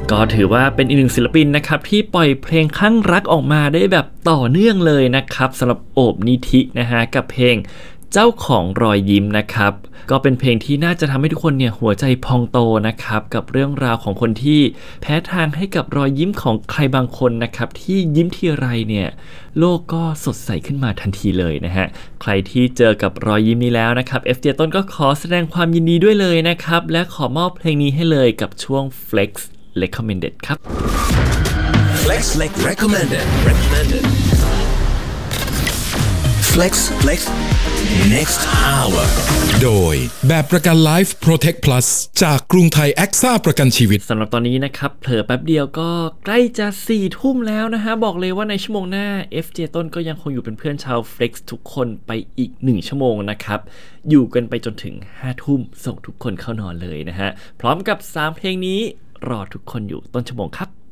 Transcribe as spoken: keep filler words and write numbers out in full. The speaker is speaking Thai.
ก็ถือว่าเป็นอีกหนึ่งศิลปินนะครับที่ปล่อยเพลงคลั่งรักออกมาได้แบบต่อเนื่องเลยนะครับสำหรับโอบนิธินะฮะกับเพลงเจ้าของรอยยิ้มนะครับก็เป็นเพลงที่น่าจะทำให้ทุกคนเนี่ยหัวใจพองโตนะครับกับเรื่องราวของคนที่แพ้ทางให้กับรอยยิ้มของใครบางคนนะครับที่ยิ้มทีไรเนี่ยโลกก็สดใสขึ้นมาทันทีเลยนะฮะใครที่เจอกับรอยยิ้มนี้แล้วนะครับ เอฟ เจ ต้นก็ขอแสดงความยินดีด้วยเลยนะครับและขอมอบเพลงนี้ให้เลยกับช่วง Flex Recommended ครับ Flex Recommended Recommended Flex Flex Next Hour โดยแบบประกัน Life Protect Plus จากกรุงไทยแอ็กซ่าประกันชีวิตสำหรับตอนนี้นะครับเผลอแป๊บเดียวก็ใกล้จะสี่ทุ่มแล้วนะฮะบอกเลยว่าในชั่วโมงหน้า เอฟ เจ ต้นก็ยังคงอยู่เป็นเพื่อนชาว Flex ทุกคนไปอีกหนึ่งชั่วโมงนะครับอยู่กันไปจนถึงห้าทุ่มส่งทุกคนเข้านอนเลยนะฮะพร้อมกับสามเพลงนี้รอทุกคนอยู่ต้นชั่วโมงครับ